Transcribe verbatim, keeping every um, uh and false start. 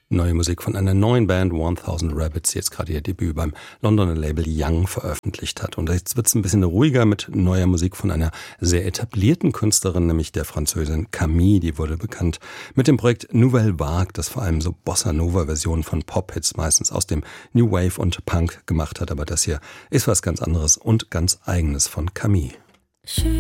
Neue Musik von einer neuen Band, tausend Rabbits, die jetzt gerade ihr Debüt beim Londoner Label Young veröffentlicht hat. Und jetzt wird es ein bisschen ruhiger mit neuer Musik von einer sehr etablierten Künstlerin, nämlich der Französin Camille. Die wurde bekannt mit dem Projekt Nouvelle Vague, das vor allem so Bossa-Nova-Versionen von Pop-Hits meistens aus dem New Wave und Punk gemacht hat. Aber das hier ist was ganz anderes und ganz Eigenes von Camille.